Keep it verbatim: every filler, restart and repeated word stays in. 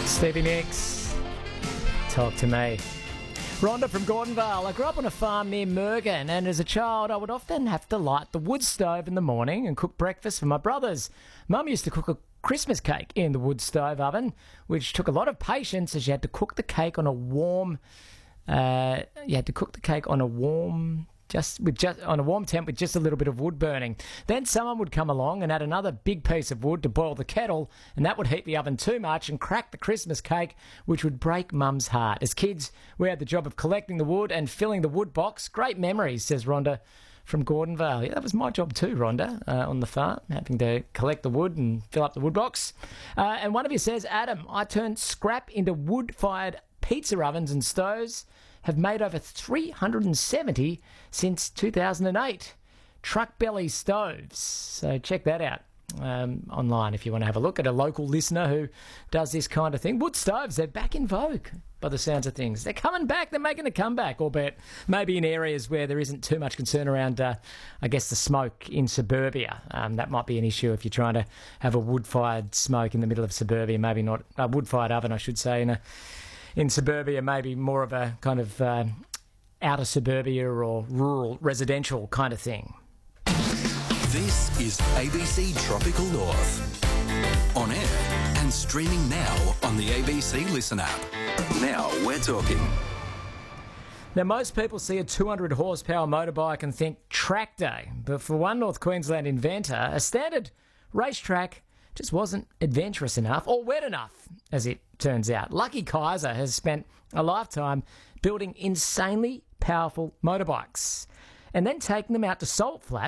Stevie Nicks, Talk to Me. Rhonda from Gordonvale. I grew up on a farm near Mergen, and as a child I would often have to light the wood stove in the morning and cook breakfast for my brothers. Mum used to cook a Christmas cake in the wood stove oven, which took a lot of patience as you had to cook the cake on a warm... Uh, you had to cook the cake on a warm... Just with just on a warm temp with just a little bit of wood burning. Then someone would come along and add another big piece of wood to boil the kettle, and that would heat the oven too much and crack the Christmas cake, which would break Mum's heart. As kids, we had the job of collecting the wood and filling the wood box. Great memories, says Rhonda from Gordonvale. Yeah, that was my job too, Rhonda, uh, on the farm, having to collect the wood and fill up the wood box. Uh, and one of you says, Adam, I turned scrap into wood-fired pizza ovens and stoves. Have made over three hundred seventy since two thousand eight. Truck belly stoves. So check that out um, online if you want to have a look at a local listener who does this kind of thing. Wood stoves, they're back in vogue by the sounds of things. They're coming back. They're making a comeback, albeit maybe in areas where there isn't too much concern around, uh, I guess, the smoke in suburbia. Um, that might be an issue if you're trying to have a wood-fired smoke in the middle of suburbia. Maybe not a wood-fired oven, I should say, in a In suburbia, maybe more of a kind of uh, outer suburbia or rural residential kind of thing. This is A B C Tropical North. On air and streaming now on the A B C Listen app. Now we're talking. Now, most people see a two hundred horsepower motorbike and think track day. But for one North Queensland inventor, a standard racetrack just wasn't adventurous enough or wet enough, as it turns out. Lucky Kaiser has spent a lifetime building insanely powerful motorbikes and then taking them out to salt flats